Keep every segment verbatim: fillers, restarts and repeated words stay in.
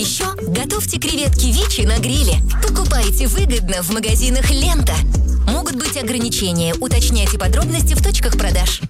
Еще готовьте креветки Вичи на гриле. Покупайте выгодно в магазинах «Лента». Могут быть ограничения. Уточняйте подробности в точках продаж.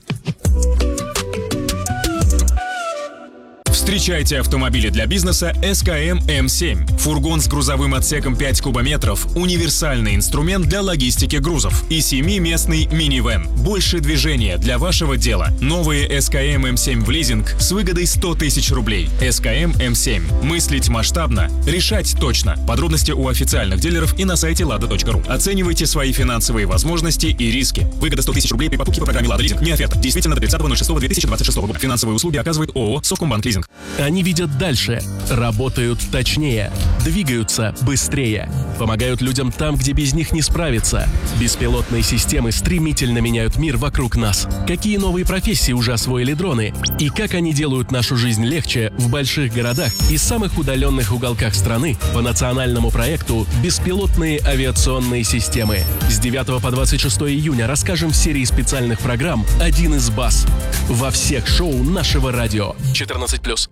Встречайте автомобили для бизнеса эс ка эм эм семь. Фургон с грузовым отсеком пять кубометров, универсальный инструмент для логистики грузов и семиместный минивэн. Больше движения для вашего дела. Новые эс ка эм эм семь в лизинг с выгодой сто тысяч рублей. эс ка эм эм семь. Мыслить масштабно, решать точно. Подробности у официальных дилеров и на сайте лада точка ру. Оценивайте свои финансовые возможности и риски. Выгода сто тысяч рублей при покупке по программе «Лада Лизинг». Не оферта. Действительно до тридцатого ноль шестого две тысячи двадцать шестого года. Финансовые услуги оказывает ООО «Совкомбанк Лизинг». Они видят дальше, работают точнее, двигаются быстрее, помогают людям там, где без них не справиться. Беспилотные системы стремительно меняют мир вокруг нас. Какие новые профессии уже освоили дроны? И как они делают нашу жизнь легче в больших городах и самых удаленных уголках страны по национальному проекту «Беспилотные авиационные системы». С девятого по двадцать шестое июня расскажем в серии специальных программ «Один из баз» во всех шоу нашего радио. четырнадцать плюс.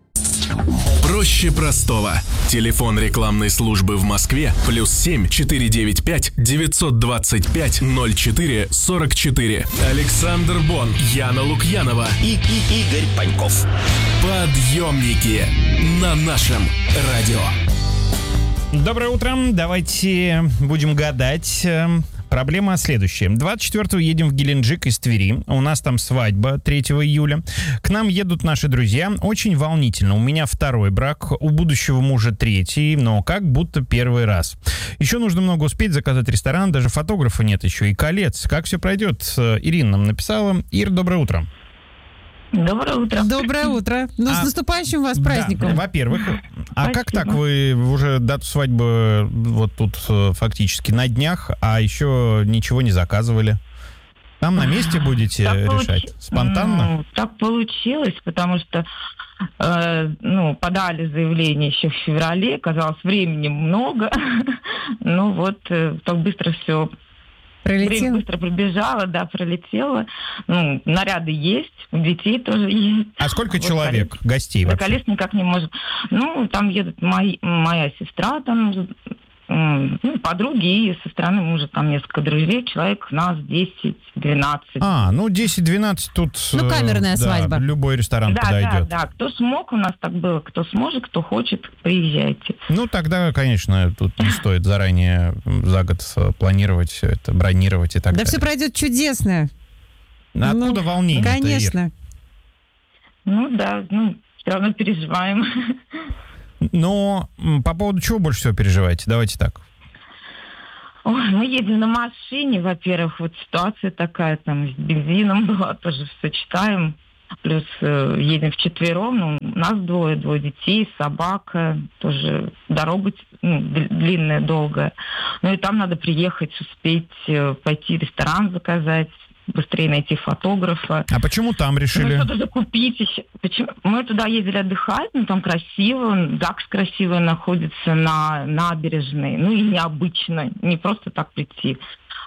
Проще простого. Телефон рекламной службы в Москве плюс семь четыре девять пять девятьсот двадцать пять ноль четыре сорок четыре. Александр Бон, Яна Лукьянова и, и Игорь Паньков. Подъемники на нашем радио. Доброе утро. Давайте будем гадать. Проблема следующая. двадцать четвёртого едем в Геленджик из Твери. У нас там свадьба третьего июля. К нам едут наши друзья. Очень волнительно. У меня второй брак, у будущего мужа третий, но как будто первый раз. Еще нужно много успеть, заказать ресторан, даже фотографа нет еще и колец. Как все пройдет? Ирина нам написала. Ир, доброе утро. Доброе утро. Доброе утро. Ну, а, с наступающим вас праздником. Да, во-первых. А Спасибо. Как так вы уже дату свадьбы вот тут фактически на днях, а еще ничего не заказывали? Там на месте будете так решать? Получ... Спонтанно? Ну, так получилось, потому что э, ну, подали заявление еще в феврале, казалось, времени много. Ну вот, э, так быстро все... Пролетело? Время быстро пробежало, да, пролетело. Ну, наряды есть, у детей тоже есть. А сколько вот человек, колес... гостей вообще? Колес никак не может. Ну, там едут мои, моя сестра, там, ну, подруги, и со стороны мужа там несколько друзей, человек нас десять-двенадцать. А, ну десять-двенадцать тут... Ну, камерная да, свадьба. Любой ресторан да, подойдет. Да, да, кто смог, у нас так было, кто сможет, кто хочет, приезжайте. Ну, тогда, конечно, тут не стоит заранее за год планировать все это, бронировать и так да далее. Да все пройдет чудесно. Откуда ну, волнение? Конечно. Ир? Ну да, ну, все равно переживаем. Но по поводу чего больше всего переживаете? Давайте так. Ой, мы едем на машине, во-первых, вот ситуация такая, там, с бензином была, тоже сочетаем. Плюс э, едем вчетвером, ну, у нас двое, двое детей, собака, тоже дорога ну, длинная, долгая. Ну и там надо приехать, успеть э, пойти в ресторан заказать, быстрее найти фотографа. А почему там решили? Ну, что-то закупить еще. Почему? Мы туда ездили отдыхать, ну, там красиво, ЗАГС красиво находится на набережной, ну, и необычно, не просто так прийти.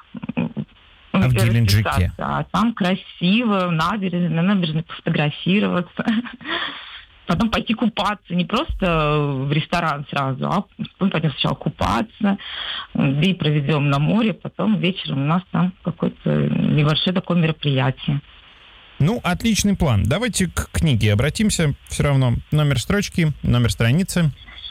А в Геленджике? А там красиво, набережной, на набережной пофотографироваться. Потом пойти купаться, не просто в ресторан сразу, а пойдем сначала купаться, день проведем на море, потом вечером у нас там какое-то небольшое такое мероприятие. Ну, отличный план. Давайте к книге обратимся все равно. Номер строчки, номер страницы.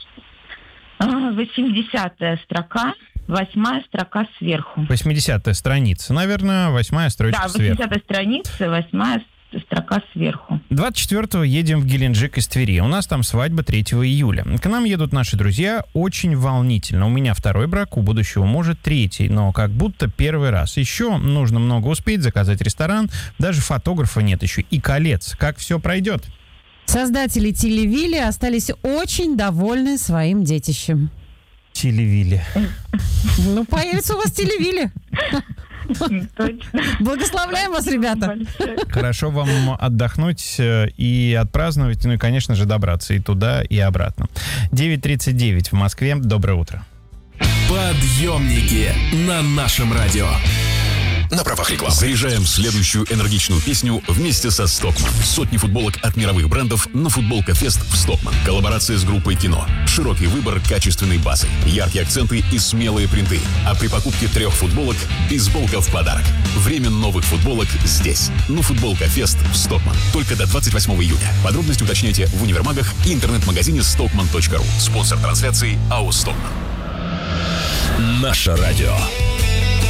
восьмидесятая строка, восьмая строка сверху. восьмидесятая страница, наверное, восьмая строчка сверху. Да, восьмидесятая страница, восьмая строка сверху. двадцать четвёртого едем в Геленджик из Твери. У нас там свадьба третьего июля. К нам едут наши друзья. Очень волнительно. У меня второй брак, у будущего мужа третий, но как будто первый раз. Еще нужно много успеть, заказать ресторан. Даже фотографа нет еще. И колец. Как все пройдет? Создатели Телевили остались очень довольны своим детищем. Телевили. Ну, появится у вас Телевили. Благословляем вас, ребята. Хорошо вам отдохнуть и отпраздновать, ну и, конечно же, добраться и туда, и обратно. девять тридцать девять в Москве. Доброе утро. Подъемники на нашем радио. на правах рекламы. Заряжаем следующую энергичную песню вместе со Stockmann. Сотни футболок от мировых брендов на футболка-фест в Stockmann. Коллаборация с группой Кино. Широкий выбор качественной базы, яркие акценты и смелые принты. А при покупке трех футболок бейсболка в подарок. Время новых футболок здесь. На футболка-фест в Stockmann. Только до двадцать восьмого июня. Подробности уточняйте в универмагах и интернет-магазине stockmann точка ру. Спонсор трансляции АО «Stockmann». Наше радио.